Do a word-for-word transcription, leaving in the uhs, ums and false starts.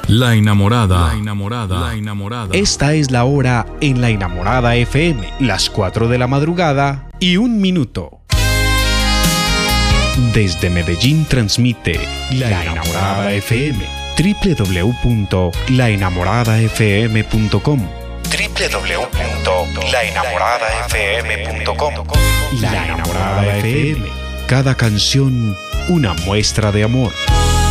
La enamorada, la enamorada, la enamorada. Esta es la hora en La Enamorada F M, las cuatro de la madrugada y un minuto. Desde Medellín transmite La Enamorada F M, doble u doble u doble u punto la enamorada f m punto com, doble u doble u doble u punto la enamorada f m punto com. La Enamorada F M, cada canción una muestra de amor.